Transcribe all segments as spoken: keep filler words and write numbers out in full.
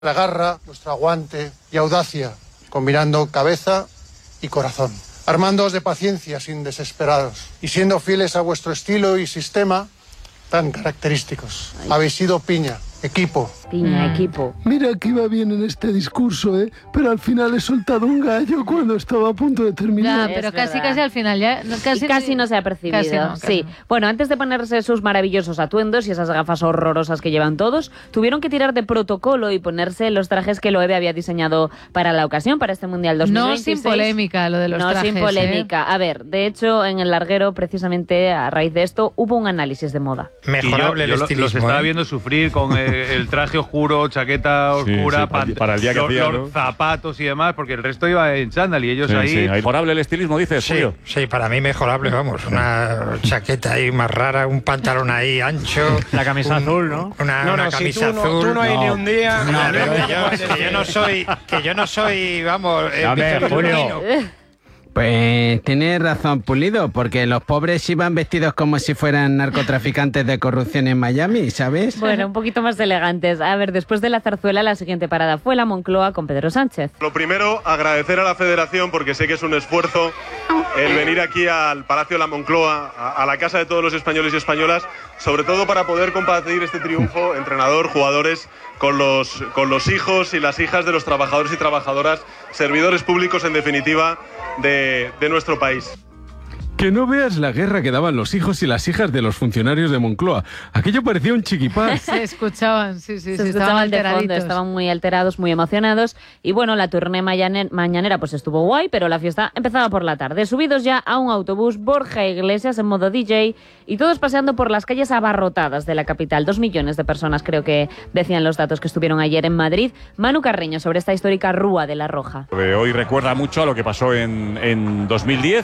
La garra, vuestro aguante y audacia, combinando cabeza y corazón. Armándoos de paciencia sin desesperados y siendo fieles a vuestro estilo y sistema tan característicos. Ay. Habéis sido piña, equipo. Piña, mm. equipo. Mira que iba bien en este discurso, ¿eh? Pero al final he soltado un gallo cuando estaba a punto de terminar. Ya, pero es casi, verdad. casi al final ya. No, casi, casi no se ha percibido. Casi no, casi sí. no. Bueno, antes de ponerse sus maravillosos atuendos y esas gafas horrorosas que llevan todos, tuvieron que tirar de protocolo y ponerse los trajes que Loewe había diseñado para la ocasión, para este Mundial dos mil veintiséis. No sin polémica lo de los no trajes. No sin polémica. ¿eh? A ver, de hecho, en el larguero, precisamente a raíz de esto, hubo un análisis de moda. Mejorable yo, el yo estilismo. Los estaba ¿eh? viendo sufrir con eh, el traje oscuro, chaqueta oscura, sí, sí, para el día que los, hacía, los ¿no? zapatos y demás, porque el resto iba en chándal y ellos Sí, ahí... sí. Mejorable el estilismo, dices, Sí, Julio. sí, para mí mejorable, vamos. Una chaqueta ahí más rara, un pantalón ahí ancho. La camisa un, azul, ¿no? Una, no, una no, camisa si tú azul. No, tú no hay no. ni un día... No, no, pero no, que, yo, que yo no soy, que yo no soy, vamos... A ver, Julio... Pues tienes razón, Pulido, porque los pobres iban vestidos como si fueran narcotraficantes de corrupción en Miami, ¿sabes? Bueno, un poquito más elegantes. A ver, después de la zarzuela, la siguiente parada fue la Moncloa con Pedro Sánchez. Lo primero, agradecer a la Federación, porque sé que es un esfuerzo el venir aquí al Palacio de la Moncloa, a, a la casa de todos los españoles y españolas, sobre todo para poder compartir este triunfo, entrenador, jugadores, con los, con los hijos y las hijas de los trabajadores y trabajadoras, servidores públicos, en definitiva, de, de nuestro país. Que no veas la guerra que daban los hijos y las hijas de los funcionarios de Moncloa. Aquello parecía un chiquipás. Se escuchaban, sí, sí, Se sí, escuchaban estaban de fondo, alteraditos. estaban muy alterados, muy emocionados. Y bueno, la tournée mañanera pues estuvo guay, pero la fiesta empezaba por la tarde. Subidos ya a un autobús, Borja Iglesias en modo D J y todos paseando por las calles abarrotadas de la capital. Dos millones de personas, creo que decían los datos que estuvieron ayer en Madrid. Manu Carreño, sobre esta histórica Rúa de la Roja. Hoy recuerda mucho a lo que pasó en, en dos mil diez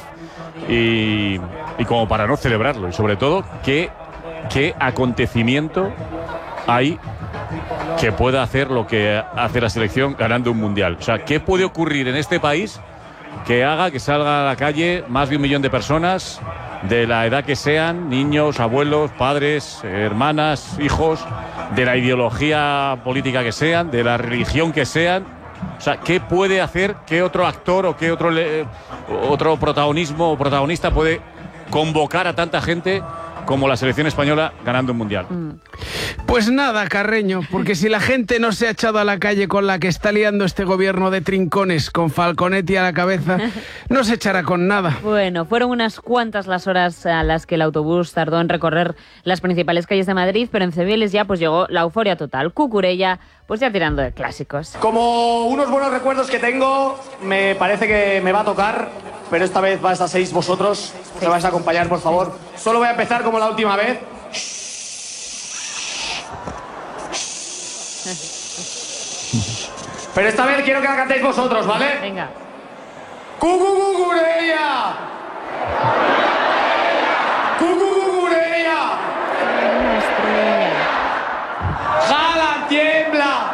y, y como para no celebrarlo. Y sobre todo, ¿qué, qué acontecimiento hay que pueda hacer lo que hace la selección ganando un mundial? O sea, ¿qué puede ocurrir en este país que haga que salga a la calle más de un millón de personas, de la edad que sean, niños, abuelos, padres, hermanas, hijos, de la ideología política que sean, de la religión que sean? O sea, ¿qué puede hacer, qué otro actor o qué otro, eh, otro protagonismo o protagonista puede convocar a tanta gente como la selección española ganando un mundial? Mm. Pues nada, Carreño, porque si la gente no se ha echado a la calle con la que está liando este gobierno de trincones con Falconetti a la cabeza, no se echará con nada. Bueno, fueron unas cuantas las horas a las que el autobús tardó en recorrer las principales calles de Madrid, pero en Cebiles ya pues llegó la euforia total. Cucurella, pues ya tirando de clásicos. Como unos buenos recuerdos que tengo, me parece que me va a tocar, pero esta vez vais a seis vosotros, sí. Me vais a acompañar, por favor. Solo voy a empezar como la última vez. Pero esta vez quiero que la cantéis vosotros, ¿vale? Venga. ¡Cucucucureya! ¡Cucucucureya! ¡Jala, tiembla!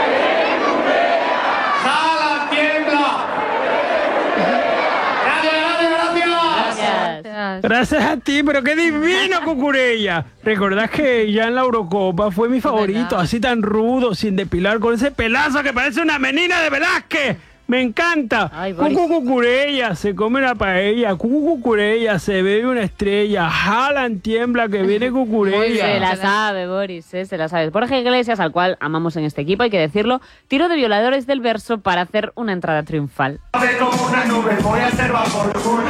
¡Jala, tiembla! ¡Gracias, gracias, gracias! Gracias a ti, pero qué divino, Cucurella. Recordás que ya en la Eurocopa fue mi favorito, así tan rudo, sin depilar, con ese pelazo que parece una menina de Velázquez. Me encanta. Cucu Cucurella, se come la paella. Cucu Cucurella, se bebe una estrella. Jalan, tiembla, que viene Cucurella. Se la sabe, Boris, ¿eh? Se la sabe. Borja Iglesias, al cual amamos en este equipo, hay que decirlo, tiró de Violadores del Verso para hacer una entrada triunfal. Como una nube, voy a ser vapor.